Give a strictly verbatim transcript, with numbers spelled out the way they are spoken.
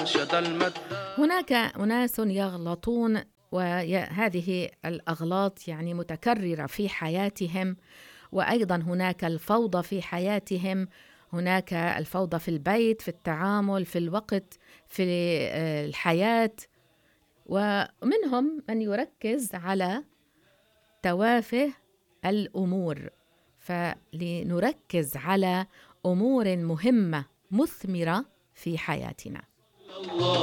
هناك أناس يغلطون، وهذه الأغلاط يعني متكررة في حياتهم، وأيضا هناك الفوضى في حياتهم، هناك الفوضى في البيت، في التعامل، في الوقت، في الحياة. ومنهم من يركز على توافه الأمور، فلنركز على أمور مهمة مثمرة في حياتنا.